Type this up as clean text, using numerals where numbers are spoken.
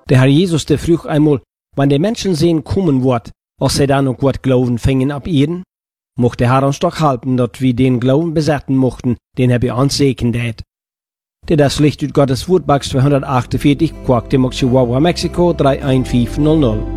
Der Herr Jesus, der frug einmal, wann der Menschen sehen kommen wird, als sie dann noch Gott glauben fingen ab Erden, mocht der Herr uns doch halten, dass wir den Glauben besetzen mochten, den er bei uns segnet hat. Der das Licht ut Gottes Wort, Box 248, Quack, Chihuahua, Mexiko 31500.